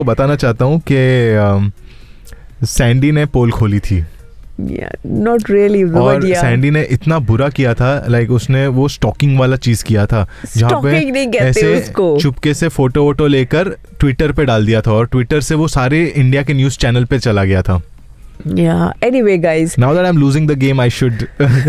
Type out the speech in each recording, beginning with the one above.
बताना चाहता हूँ कि सैंडी ने पोल खोली थी। Not really, और सैंडी ने इतना बुरा किया था, लाइक उसने वो स्टॉकिंग वाला चीज किया था जहाँ पे ऐसे चुपके से फोटो वोटो लेकर ट्विटर पे डाल दिया था और ट्विटर से वो सारे इंडिया के न्यूज चैनल पे चला गया था। Yeah. Anyway, guys. Now that I'm losing the game, I should.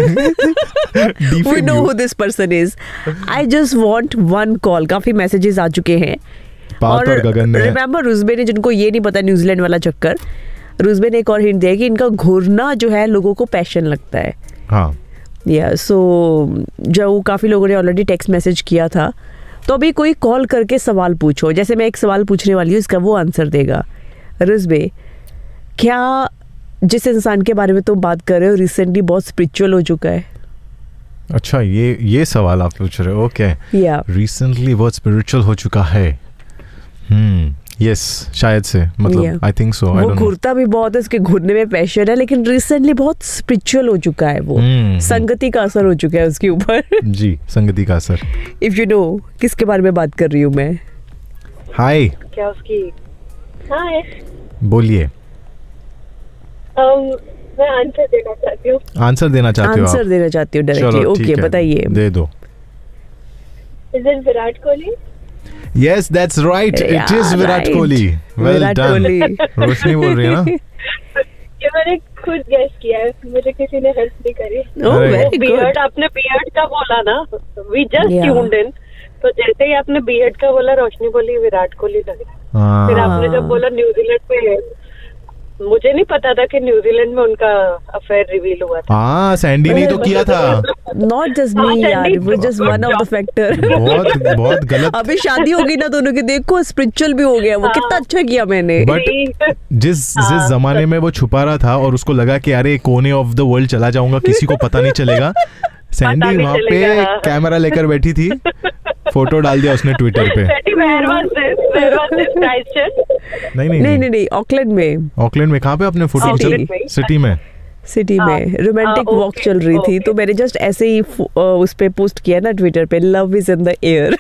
We know who this person is. I just want one call. काफी मैसेजेस आ चुके हैं। और गगन ने रिमेम्बर रुजबे ने, जिनको ये नहीं पता न्यूजीलैंड वाला चक्कर, रुजबे ने एक और हिंट दिया कि इनका घूरना जो है लोगों को पैशन लगता है। हाँ या सो जो काफ़ी लोगों ने ऑलरेडी टेक्स्ट मैसेज किया था, तो अभी कोई कॉल करके सवाल पूछो। जैसे मैं एक सवाल पूछने वाली हूँ, इसका वो आंसर देगा। रुजबे, क्या जिस इंसान के बारे में तुम बात कर रहे हो रिसेंटली बहुत स्पिरिचुअल हो चुका है? अच्छा, ये सवाल आप पूछ रहे हो? ओके, रिसेंटली बहुत स्पिरिचुअल हो चुका है। यस, शायद से, मतलब आई थिंक सो। वो घूरता भी बहुत है, उसके घूरने में पैशन है, लेकिन रिसेंटली बहुत स्पिरिचुअल हो चुका है वो। संगति का असर हो चुका है उसके ऊपर। जी, संगति का असर। इफ यू नो किसके बारे में बात कर रही हूँ मैं? हाय, क्या उसकी? हाय, बोलिए। मैं आंसर देना चाहती हूँ। आंसर देना चाहती हूँ? आंसर देना चाहती हूँ डायरेक्टली। ओके, बताइए। दे दो। Is it Virat Kohli? Yes, that's right. It is Virat Kohli. Well done. रोशनी बोल रही है ना? ये मैंने खुद गेस किया है, मुझे किसी ने हेल्प नहीं करी। Oh, very good. आपने बियर्ड का बोला ना, we just tuned in, तो जैसे ही आपने बियर्ड का बोला, रोशनी बोली विराट कोहली लग रहा। फिर आपने जब बोला न्यूजीलैंड पे, मुझे नहीं पता था कि न्यूजीलैंड में उनका अफेयर रिवील हुआ था। हाँ, सैंडी ने तो किया था। Not just me यार, it was just one of the factor। बहुत गलत। अभी शादी होगी ना दोनों की, देखो स्पिरिचुअल भी हो गया वो। कितना अच्छा किया मैंने। बट जिस जमाने में वो छुपा रहा था और उसको लगा कि अरे कोने ऑफ द वर्ल्ड चला जाऊंगा, किसी को पता नहीं चलेगा, सैंडी वहाँ पे कैमरा लेकर बैठी थी, फोटो डाल दिया उसने ट्विटर पे। नहीं, ऑकलैंड में। ऑकलैंड में कहाँ पे आपने फोटो? सिटी में। सिटी में रोमांटिक वॉक चल रही थी, तो मैंने जस्ट ऐसे ही उस पे पोस्ट किया ना ट्विटर पे, love is in the air.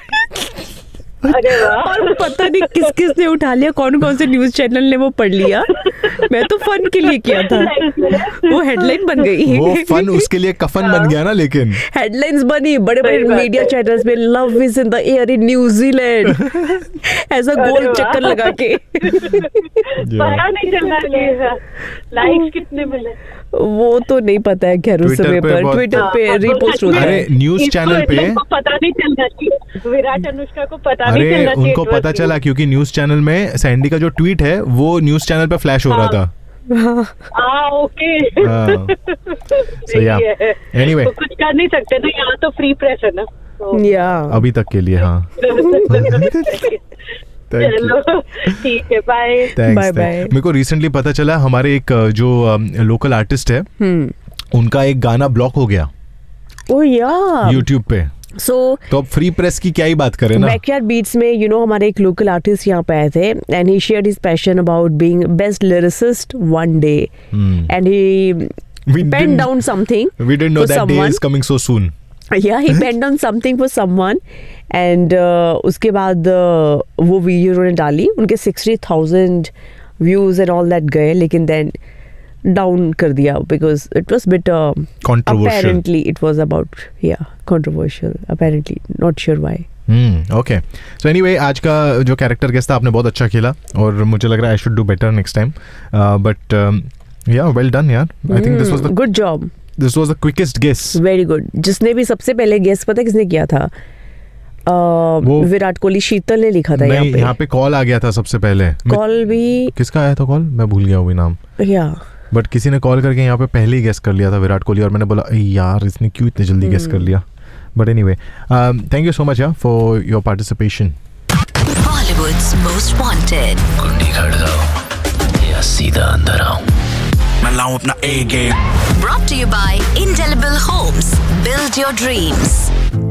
और पता नहीं किस किस ने उठा लिया, कौन कौन से न्यूज चैनल ने वो पढ़ लिया। मैं तो फन के लिए किया था, वो हेडलाइन बन गई। वो फन उसके लिए कफन बन गया ना, लेकिन हेडलाइंस बनी बड़े बड़े मीडिया चैनल्स में, love is in the air in New Zealand, ऐसा गोल चक्कर लगा के। पता नहीं चला लाइक्स कितने मिले, वो तो नहीं पता है खैर उस समय पर ट्विटर पे रीपोस्ट होता है। अरे न्यूज चैनल पे पता नहीं चलना चाहिए, विराट अनुष्का को पता नहीं अरे चलना चाहिए। उनको पता चला क्योंकि न्यूज चैनल में सैंडी का जो ट्वीट है वो न्यूज चैनल पे फ्लैश हो रहा था। ओके, सही है। एनीवे, कुछ कर नहीं सकते ना, यहाँ तो फ्री प्रेस है ना, अभी तक के लिए। हाँ, ठीक है, बाय बाय। मेरे को रिसेंटली पता चला हमारे एक जो लोकल आर्टिस्ट है, उनका एक गाना ब्लॉक हो गया यूट्यूब पे। तो अब फ्री प्रेस की क्या ही बात करें ना। बैकयार्ड बीट्स में हमारे एक लोकल आर्टिस्ट यहाँ पे आए थे, and he shared his passion about being best lyricist one day, and he penned down something. We didn't know that day is coming so soon. Yeah, he penned down something for someone, and उसके बाद वो video उन्होंने डाली, उनके 60,000 views and all that गए, लेकिन then down कर दिया because it was bit controversial. Apparently it was about controversial. Apparently, not sure why. Okay. So anyway, आज का जो कैरेक्टर गेस्ट था आपने बहुत अच्छा खेला और मुझे लग रहा है I should do better next time. But yeah, well done यार. I think this was the good job. This was the quickest guess. Very good. जिसने भी सबसे पहले गेस पता किसने किया था? विराट कोहली, शीतल ने लिखा था। नहीं, यहाँ पे कॉल आ गया था सबसे पहले। कॉल भी किसका आया था? कॉल मैं भूल गया वो नाम। बट किसी ने कॉल करके यहाँ पे पहले ही गेस कर लिया था विराट कोहली, और मैंने बोला यार इसने क्यों इतने जल्दी गेस कर लिया। But anyway, thank you so much for your participation. Bollywood's most wanted. कुंडी खड़काओ या सीधा अंदर आओ, मैं लाऊं अपना A game. Brought to you by Indelible Homes. Build your dreams.